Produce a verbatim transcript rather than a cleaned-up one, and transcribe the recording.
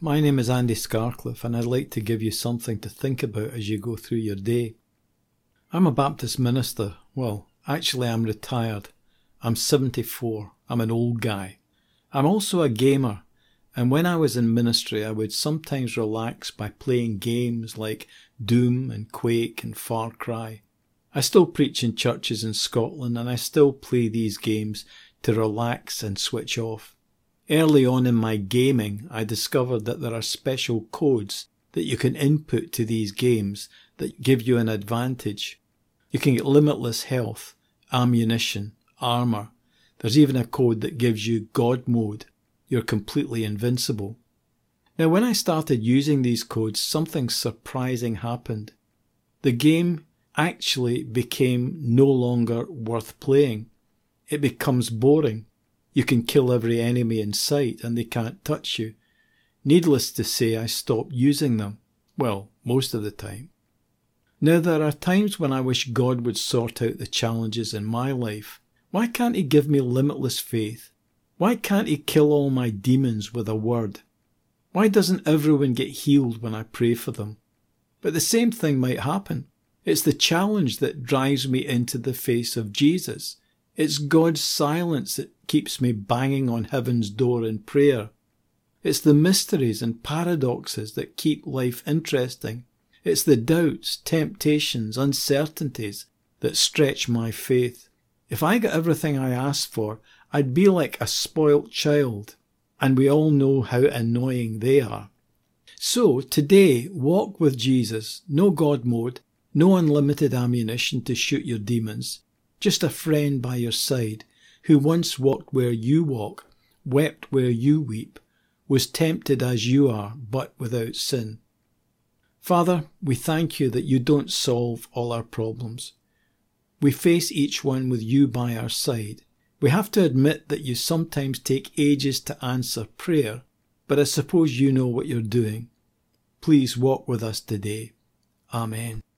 My name is Andy Scarcliffe, and I'd like to give you something to think about as you go through your day. I'm a Baptist minister. Well, actually I'm retired. I'm seventy-four. I'm an old guy. I'm also a gamer, and when I was in ministry I would sometimes relax by playing games like Doom and Quake and Far Cry. I still preach in churches in Scotland, and I still play these games to relax and switch off. Early on in my gaming, I discovered that there are special codes that you can input to these games that give you an advantage. You can get limitless health, ammunition, armour. There's even a code that gives you God mode. You're completely invincible. Now, when I started using these codes, something surprising happened. The game actually became no longer worth playing. It becomes boring. You can kill every enemy in sight and they can't touch you. Needless to say, I stopped using them. Well, most of the time. Now, there are times when I wish God would sort out the challenges in my life. Why can't He give me limitless faith? Why can't He kill all my demons with a word? Why doesn't everyone get healed when I pray for them? But the same thing might happen. It's the challenge that drives me into the face of Jesus. It's God's silence that keeps me banging on heaven's door in prayer. It's the mysteries and paradoxes that keep life interesting. It's the doubts, temptations, uncertainties that stretch my faith. If I got everything I asked for, I'd be like a spoilt child, and we all know how annoying they are. So today, walk with Jesus. No God mode, no unlimited ammunition to shoot your demons. Just a friend by your side who once walked where you walk, wept where you weep, was tempted as you are, but without sin. Father, we thank you that you don't solve all our problems. We face each one with you by our side. We have to admit that you sometimes take ages to answer prayer, but I suppose you know what you're doing. Please walk with us today. Amen.